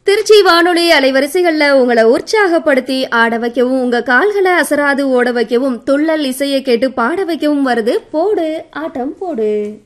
திருச்சி வானொலி அலைவரிசைகள்ல உங்களை உற்சாகப்படுத்தி ஆட வைக்கவும் உங்க கால்களை அசராது ஓட வைக்கவும் துள்ளல் இசையை கேட்டு பாட வைக்கவும் வருது போடு ஆட்டம் போடு.